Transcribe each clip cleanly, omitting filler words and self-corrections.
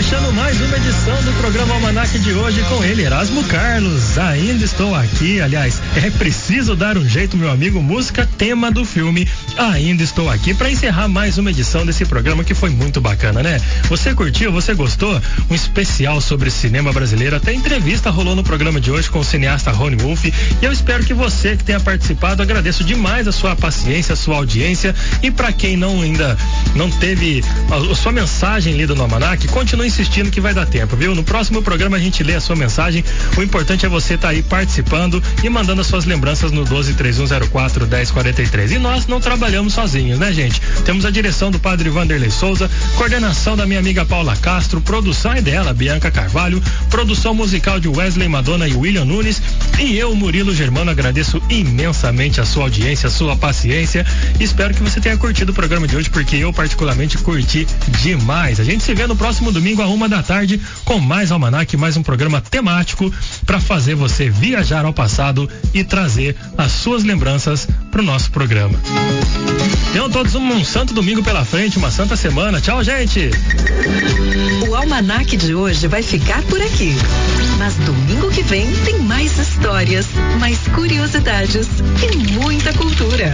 fechando mais uma edição do programa Almanac de hoje com ele, Erasmo Carlos. Ainda estou aqui, aliás, é preciso dar um jeito, meu amigo. Música tema do filme Ainda Estou Aqui, para encerrar mais uma edição desse programa que foi muito bacana, né? Você curtiu? Você gostou? Um especial sobre cinema brasileiro, até entrevista rolou no programa de hoje com o cineasta Rony Wolf, e eu espero que você que tenha participado, agradeço demais a sua paciência, a sua audiência, e para quem ainda não teve a sua mensagem lida no Almanac, continue insistindo que vai dar tempo, viu? No próximo programa a gente lê a sua mensagem. O importante é você estar aí participando e mandando as suas lembranças no 1231041043. E nós não trabalhamos sozinhos, né, gente? Temos a direção do Padre Vanderlei Souza, coordenação da minha amiga Paula Castro, produção é dela, Bianca Carvalho, produção musical de Wesley Madonna e William Nunes, e eu, Murilo Germano, agradeço imensamente a sua audiência, a sua paciência. Espero que você tenha curtido o programa de hoje, porque eu particularmente curti demais. A gente se vê no próximo domingo à 1h com mais Almanac, mais um programa temático para fazer você viajar ao passado e trazer as suas lembranças pro nosso programa. Tenham todos um santo domingo pela frente, uma santa semana. Tchau, gente! O Almanac de hoje vai ficar por aqui. Mas domingo que vem tem mais histórias, mais curiosidades e muita cultura.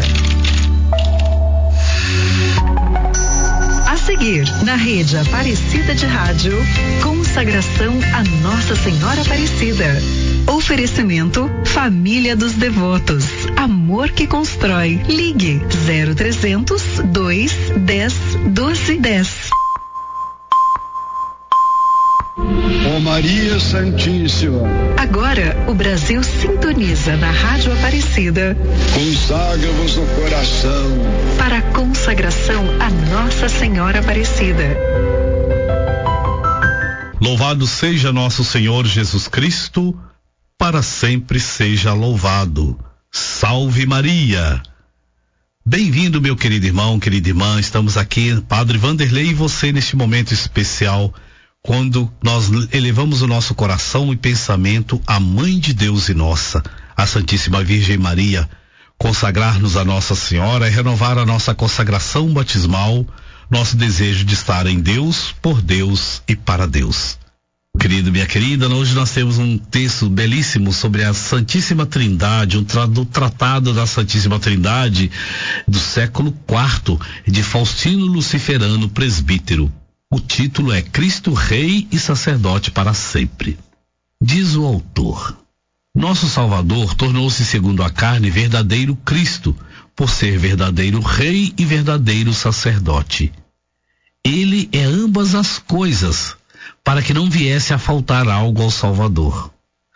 A seguir, na rede Aparecida de Rádio, consagração a Nossa Senhora Aparecida. Oferecimento Família dos Devotos. Amor que constrói. Ligue 0300 210 1210. Ó Maria Santíssima. Agora o Brasil sintoniza na Rádio Aparecida. Consagra-vos no coração. Para a consagração a Nossa Senhora Aparecida. Louvado seja nosso Senhor Jesus Cristo, para sempre seja louvado. Salve Maria! Bem-vindo, meu querido irmão, querida irmã. Estamos aqui, Padre Vanderlei e você, neste momento especial, quando nós elevamos o nosso coração e pensamento à Mãe de Deus e nossa, a Santíssima Virgem Maria. Consagrar-nos a Nossa Senhora é renovar a nossa consagração batismal, nosso desejo de estar em Deus, por Deus e para Deus. Querido, minha querida, hoje nós temos um texto belíssimo sobre a Santíssima Trindade, do Tratado da Santíssima Trindade do século IV, de Faustino Luciferano, presbítero. O título é Cristo Rei e Sacerdote para sempre. Diz o autor: nosso Salvador tornou-se segundo a carne verdadeiro Cristo, por ser verdadeiro Rei e verdadeiro sacerdote. Ele é ambas as coisas, para que não viesse a faltar algo ao Salvador.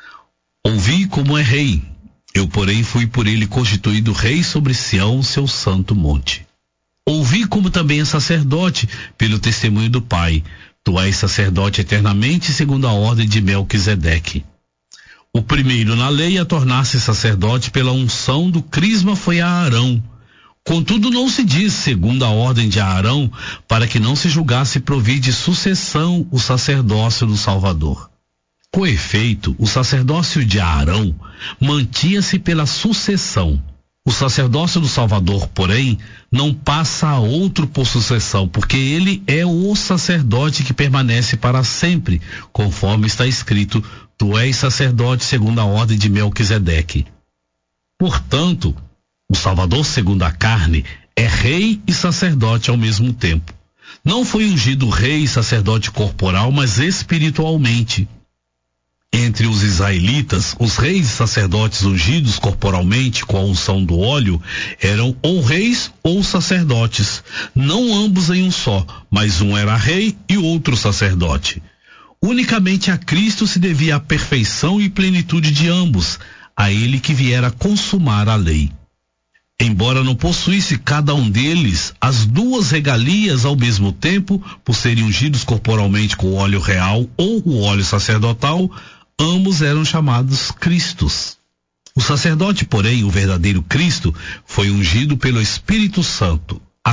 Ouvi como é Rei, eu porém fui por ele constituído Rei sobre Sião, seu santo monte. Ouvi como também é sacerdote, pelo testemunho do Pai. Tu és sacerdote eternamente, segundo a ordem de Melquisedeque. O primeiro na lei a tornar-se sacerdote pela unção do crisma foi a Arão. Contudo, não se diz segundo a ordem de Arão, para que não se julgasse provir de sucessão o sacerdócio do Salvador. Com efeito, o sacerdócio de Arão mantinha-se pela sucessão. O sacerdócio do Salvador, porém, não passa a outro por sucessão, porque ele é o sacerdote que permanece para sempre, conforme está escrito: tu és sacerdote segundo a ordem de Melquisedeque. Portanto, o Salvador segundo a carne é rei e sacerdote ao mesmo tempo. Não foi ungido rei e sacerdote corporal, mas espiritualmente. Entre os israelitas, os reis e sacerdotes ungidos corporalmente com a unção do óleo eram ou reis ou sacerdotes, não ambos em um só, mas um era rei e outro sacerdote. Unicamente a Cristo se devia a perfeição e plenitude de ambos, a ele que viera consumar a lei. Embora não possuísse cada um deles as duas regalias ao mesmo tempo, por serem ungidos corporalmente com o óleo real ou o óleo sacerdotal, ambos eram chamados Cristos. O sacerdote, porém, o verdadeiro Cristo, foi ungido pelo Espírito Santo.